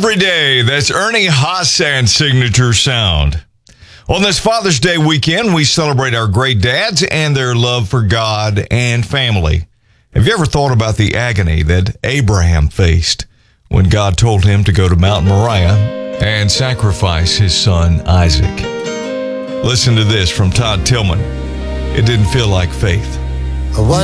every day. That's Ernie Hassan's signature sound. On this Father's Day weekend, we celebrate our great dads and their love for God and family. Have you ever thought about the agony that Abraham faced when God told him to go to Mount Moriah and sacrifice his son Isaac? Listen to this from Todd Tillman. It didn't feel like faith. I wonder